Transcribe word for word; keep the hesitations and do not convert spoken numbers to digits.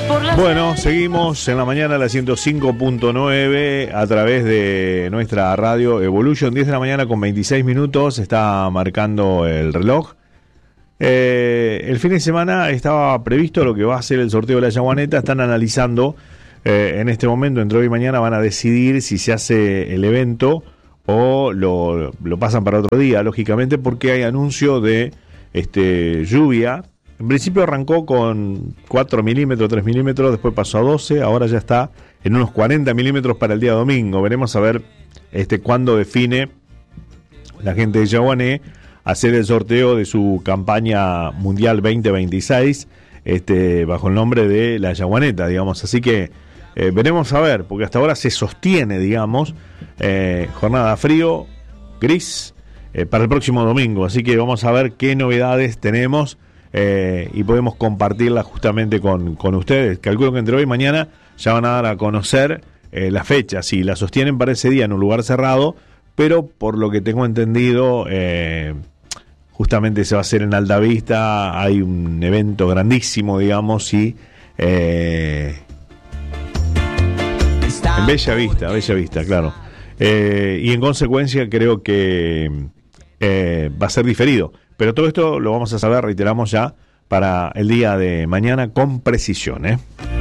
Bueno, seguimos en la mañana a la ciento cinco punto nueve a través de nuestra radio Evolution. Diez de la mañana con veintiséis minutos, está marcando el reloj. Eh, el fin de semana estaba previsto lo que va a ser el sorteo de la Yaguaneta. Están analizando eh, en este momento, entre hoy y mañana van a decidir si se hace el evento o lo, lo pasan para otro día, lógicamente, porque hay anuncio de este lluvia. En principio arrancó con cuatro milímetros, tres milímetros, después pasó a doce, ahora ya está en unos cuarenta milímetros para el día domingo. Veremos a ver este cuándo define la gente de Yaguané hacer el sorteo de su campaña mundial veinte veintiséis, este, bajo el nombre de la Yaguaneta, digamos. Así que eh, veremos a ver, porque hasta ahora se sostiene, digamos, eh, jornada frío, gris, eh, para el próximo domingo. Así que vamos a ver qué novedades tenemos. Eh, y podemos compartirla justamente con, con ustedes. Calculo que entre hoy y mañana ya van a dar a conocer eh, la fecha, si la sostienen para ese día en un lugar cerrado, pero por lo que tengo entendido, eh, justamente se va a hacer en Altavista, hay un evento grandísimo, digamos, y eh, en Bella Vista, Bella Vista, claro. Eh, y en consecuencia creo que eh, va a ser diferido. Pero todo esto lo vamos a saber, reiteramos ya, para el día de mañana con precisión, ¿eh?